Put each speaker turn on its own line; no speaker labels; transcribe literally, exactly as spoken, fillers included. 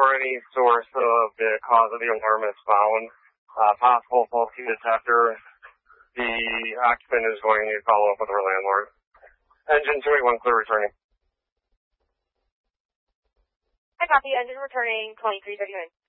before any source of the cause of the alarm is found, uh, possible faulty detector, the occupant is going to follow up with our landlord. Engine two eight one, clear returning.
I copy, engine returning twenty-three thirty-nine.